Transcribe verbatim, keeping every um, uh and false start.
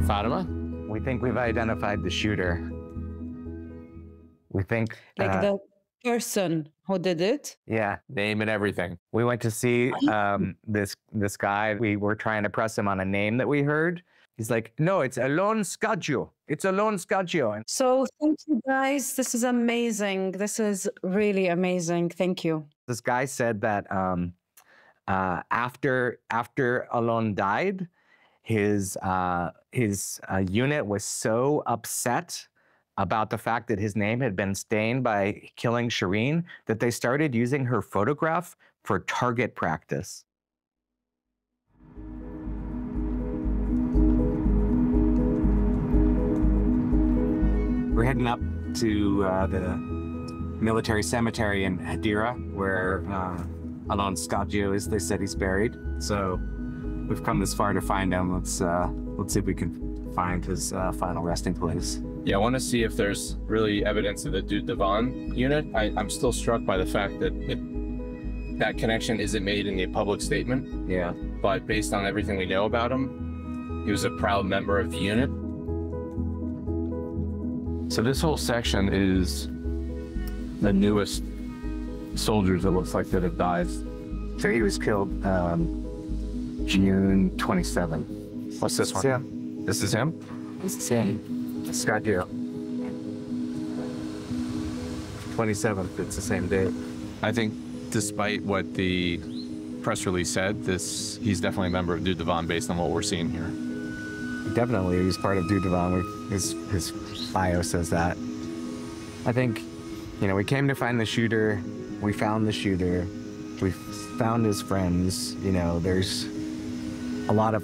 Fatima? We think we've identified the shooter. We think... Like uh, the person who did it? Yeah. Name and everything. We went to see um, this this guy. We were trying to press him on a name that we heard. He's like, no, it's Alon Scaggio. It's Alon Scaggio. And So thank you guys. This is amazing. This is really amazing. Thank you. this guy said that um, uh, after after Alon died, his uh, his uh, unit was so upset about the fact that his name had been stained by killing Shireen that they started using her photograph for target practice. We're heading up to uh, the military cemetery in Hadira, where uh, Alon Scaggio is. They said he's buried. So we've come this far to find him. Let's uh, let's see if we can find his uh, final resting place. Yeah, I want to see if there's really evidence of the Dude Devon unit. I, I'm still struck by the fact that it, that connection isn't made in the public statement. Yeah. But based on everything we know about him, he was a proud member of the unit. So this whole section is the newest soldiers, it looks like, that have died. So he was killed um, June twenty-seventh. What's this one? Yeah. This is him? It's the same. Scaggio. twenty-seventh, it's the same date. I think despite what the press release said, this he's definitely a member of Dude Devon based on what we're seeing here. Definitely, he's part of Dude Devon. His, his bio says that. I think, you know, we came to find the shooter. We found the shooter. We found his friends. You know, there's a lot of